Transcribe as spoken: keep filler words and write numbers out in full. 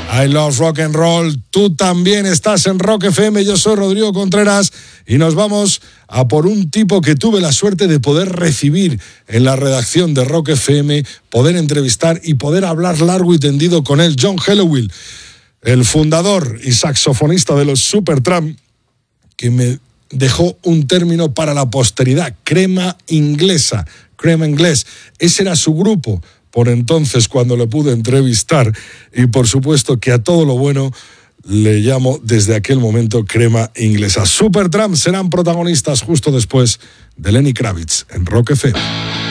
I love rock and roll. Tú también estás en Rock F M. Yo soy Rodrigo Contreras y nos vamos a por un tipo que tuve la suerte de poder recibir en la redacción de Rock F M, poder entrevistar y poder hablar largo y tendido con él. John Helliwell, el fundador y saxofonista de los Supertramp, que me dejó un término para la posteridad: Crema Inglesa, Crema Inglés. Ese era su grupo por entonces cuando le pude entrevistar, y por supuesto que a todo lo bueno le llamo desde aquel momento Crema Inglesa. Supertramp serán protagonistas justo después de Lenny Kravitz en Rock F M.